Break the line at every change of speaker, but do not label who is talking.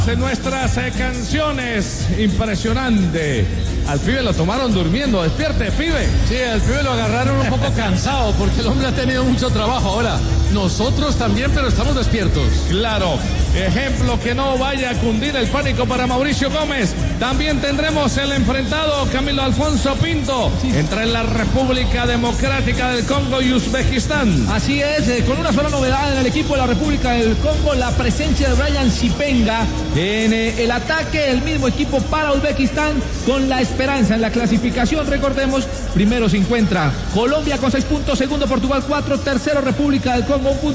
En nuestras canciones, impresionante. Al pibe lo tomaron durmiendo, despierte, pibe.
Sí, al pibe lo agarraron un poco cansado porque el hombre ha tenido mucho trabajo. Ahora, nosotros también, pero estamos despiertos.
Claro, ejemplo que no vaya a cundir el pánico para Mauricio Gómez. También tendremos el enfrentado Camilo Alfonso Pinto entre la República Democrática del Congo y Uzbekistán.
Así es, con una sola novedad en el equipo de la República del Congo, la presencia de Brian Sipenga en el ataque, el mismo equipo para Uzbekistán con la esperanza en la clasificación. Recordemos, primero se encuentra Colombia con 6 puntos, segundo Portugal 4, tercero República del Congo 1 punto.